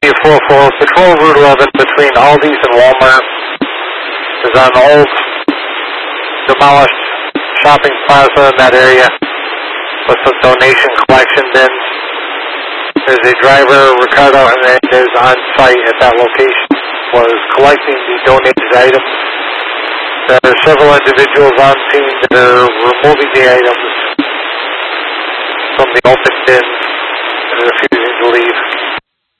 44, patrol Route 11 between Aldi's and Walmart. Is on old, demolished shopping plaza in that area with some donation collection bins. There's a driver, Ricardo Hernandez, on site at that location, was collecting the donated items. There are several individuals on scene that are removing the items from the open bins and refusing to leave.